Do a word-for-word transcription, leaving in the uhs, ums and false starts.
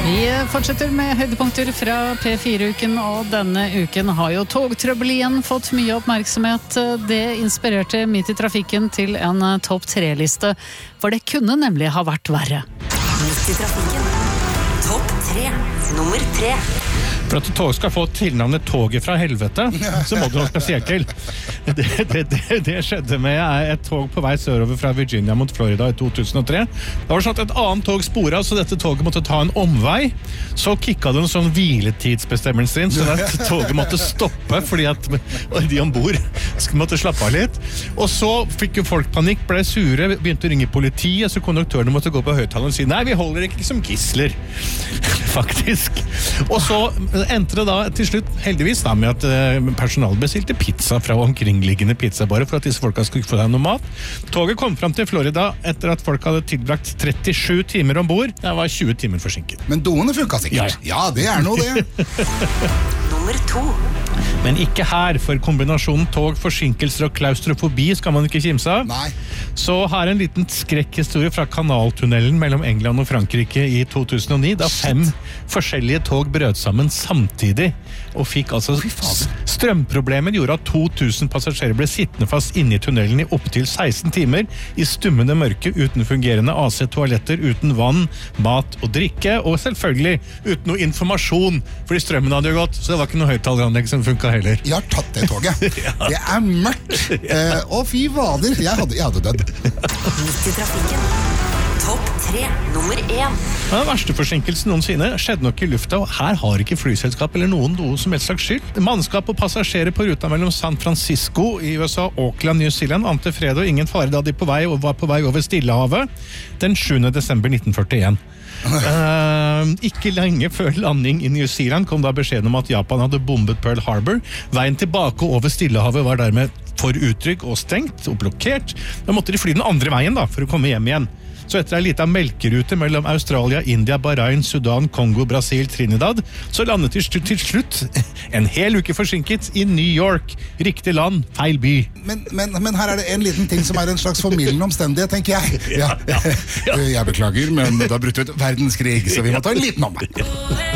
Vi fortsetter med høydepunkter fra P fire-uken, og denne uken har jo togtrøbbel igjen fått mye oppmerksomhet. Det inspirerte Midt i trafikken til en topp tre-liste, for det kunne nemlig ha vært verre. Midt i trafikken. Topp tre. Nummer tre. For at tog skal få tilnavnet toget fra helvete, så må det noe spesielt til. Det, det, det, det skjedde med et tog på vei sørover fra Virginia mot Florida i to tusen og tre. Det var sånn at et annet tog sporet, så dette toget måtte ta en omvei. Så kikket det en sånn hviletidsbestemmelse inn, så at toget måtte stoppe, fordi at de ombord måtte slappe av litt. Og så fikk jo folk panikk, ble sure, begynte å ringe politiet, så konduktørene måtte gå på høyttaleren og si, nei, vi holder ikke som gisler. Faktisk. Og så endte det da til slutt, heldigvis da, med at personalet bestilte pizza fra omkringliggende pizzabarer for at disse folka skulle få deg noe mat. Toget kom frem til Florida etter at folk hadde tilbrakt trettisju timer ombord. Det var tjue timer forsinket. Men doene funket sikkert. Ja, ja det er noe det. Nummer to. Men ikke her, for kombinasjonen tog, forsinkelser og klaustrofobi skal man ikke kimse av. Nei. Så her en liten skrekkhistorie fra kanaltunnelen mellom England og Frankrike i to tusen og ni, da fem forskjellige tog brøt sammen samtidig, og fikk altså strømproblemer gjorde at to tusen passasjerer ble sittende fast inne i tunnelen i opptil seksten timer, i stummende mørke, uten fungerende A C-toaletter, uten vann, mat og drikke, og selvfølgelig uten noe informasjon, fordi strømmen hadde jo gått, så det var ikke noe høyttaleranlegg som funket heller. Jeg har tatt det toget. Ja. Det er mørkt. Eh, og fy vader, jeg hadde, jeg hadde dødd. Midt i trafikken. Topp tre. Nummer én. Den verste forsinkelsen noensinne skjedde nok i lufta, og her har ikke flyselskap eller noen noe som helst slags skyld. Mannskap og passasjerer på ruta mellom San Francisco i U S A, Auckland, New Zealand, ante fred og ingen fare da de på vei, og var på vei over Stillehavet den sjuende desember nitten førtien. Uh, ikke lenge før landing i New Zealand kom da beskjeden om at Japan hadde bombet Pearl Harbor. Veien tilbake over Stillehavet var dermed for utrygg og stengt og blokkert. Da måtte de fly den andre veien da, for å komme hjem igjen. Så etter en liten melkerute mellom Australia, India, Bahrain, Sudan, Kongo, Brasil, Trinidad, så landet de til slutt en hel uke forsinket i New York. Riktig land, feil by. Men, men, men her er det en liten ting som er en slags formildende omstendighet, tenker jeg. Ja, ja, ja. Jeg beklager, men det har brutt ut verdenskrig, så vi må ta en liten omvei.